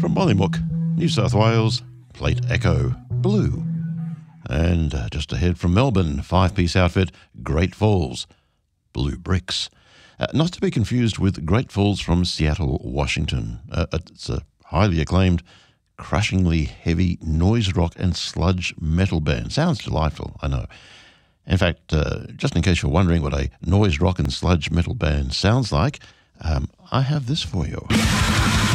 From Mollymook, New South Wales, Plate Echo, Blue. And just ahead from Melbourne, five-piece outfit, Great Falls, Blue Bricks. Not to be confused with Great Falls from Seattle, Washington. It's a highly acclaimed, crushingly heavy noise rock and sludge metal band. Sounds delightful, I know. In fact, just in case you're wondering what a noise rock and sludge metal band sounds like, I have this for you.